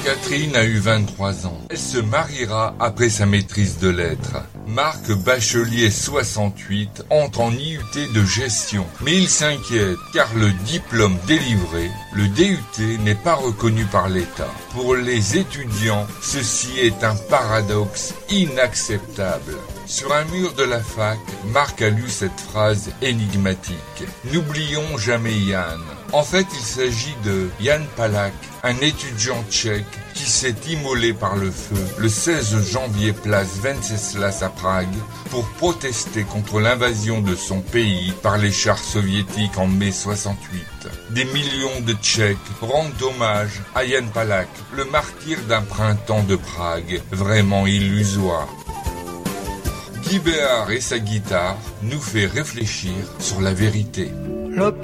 Catherine a eu 23 ans. Elle se mariera après sa maîtrise de lettres. Marc Bachelier, 68, entre en IUT de gestion. Mais il s'inquiète car le diplôme délivré, le DUT, n'est pas reconnu par l'État. Pour les étudiants, ceci est un paradoxe inacceptable. Sur un mur de la fac, Marc a lu cette phrase énigmatique. N'oublions jamais Jan. En fait, il s'agit de Jan Palach, un étudiant tchèque qui s'est immolé par le feu le 16 janvier place Venceslas à Prague pour protester contre l'invasion de son pays par les chars soviétiques en mai 68. Des millions de Tchèques rendent hommage à Jan Palach, le martyr d'un printemps de Prague vraiment illusoire. Guy Béard et sa guitare nous fait réfléchir sur la vérité.